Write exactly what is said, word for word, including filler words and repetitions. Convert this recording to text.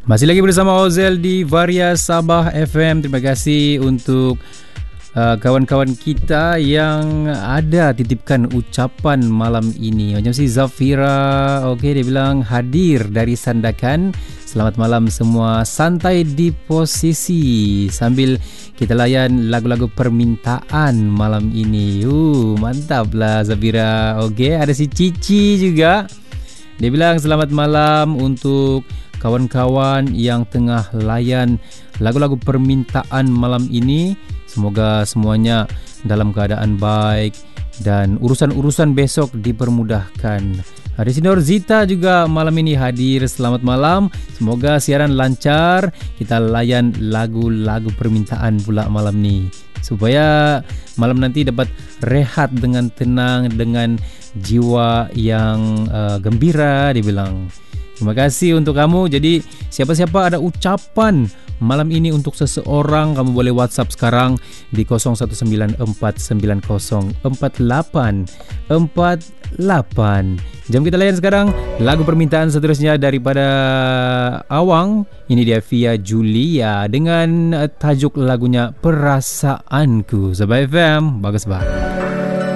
Masih lagi bersama Ozel di Varia Sabah F M. Terima kasih untuk uh, kawan-kawan kita yang ada titipkan ucapan malam ini. Macam si Zafira, okey, dia bilang hadir dari Sandakan. Selamat malam semua, santai di posisi sambil kita layan lagu-lagu permintaan malam ini. Uh, mantaplah Zafira. Okey, ada si Cici juga. Dia bilang selamat malam untuk kawan-kawan yang tengah layan lagu-lagu permintaan malam ini. Semoga semuanya dalam keadaan baik dan urusan-urusan besok dipermudahkan. Ada si Norzita juga malam ini hadir. Selamat malam. Semoga siaran lancar. Kita layan lagu-lagu permintaan pula malam ni, supaya malam nanti dapat rehat dengan tenang, dengan jiwa yang uh, gembira, dia bilang. Terima kasih untuk kamu. Jadi siapa-siapa ada ucapan malam ini untuk seseorang, kamu boleh WhatsApp sekarang di kosong satu sembilan empat sembilan kosong empat lapan empat lapan. Jom kita layan sekarang lagu permintaan seterusnya daripada Awang. Ini dia Via Julia dengan tajuk lagunya Perasaanku. Sabah F M, bagus banget.